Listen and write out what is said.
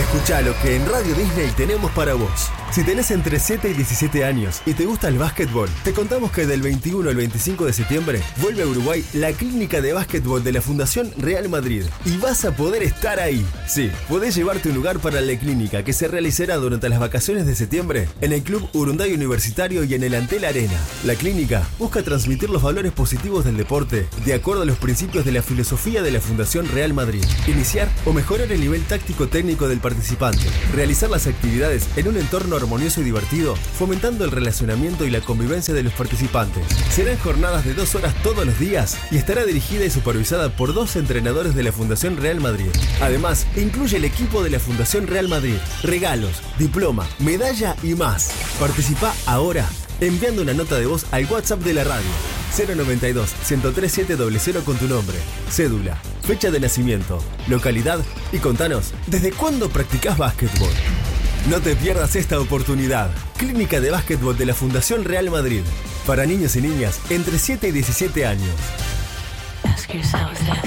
Escuchá lo que en Radio Disney tenemos para vos. Si tenés entre 7 y 17 años y te gusta el básquetbol, te contamos que del 21 al 25 de septiembre vuelve a Uruguay la clínica de básquetbol de la Fundación Real Madrid. Y vas a poder estar ahí. Sí, podés llevarte un lugar para la clínica que se realizará durante las vacaciones de septiembre en el Club Urunday Universitario y en el Antel Arena. La clínica busca transmitir los valores positivos del deporte de acuerdo a los principios de la filosofía de la Fundación Real Madrid. Iniciar o mejorar el nivel táctico-técnico del participante. Realizar las actividades en un entorno armonioso y divertido, fomentando el relacionamiento y la convivencia de los participantes. Serán jornadas de 2 horas todos los días y estará dirigida y supervisada por 2 entrenadores de la Fundación Real Madrid. Además, incluye el equipo de la Fundación Real Madrid, regalos, diploma, medalla y más. Participa ahora enviando una nota de voz al WhatsApp de la radio 092-103-700 con tu nombre, cédula, fecha de nacimiento, localidad y contanos ¿desde cuándo practicás básquetbol? No te pierdas esta oportunidad. Clínica de básquetbol de la Fundación Real Madrid. Para niños y niñas entre 7 y 17 años. Ask yourself that.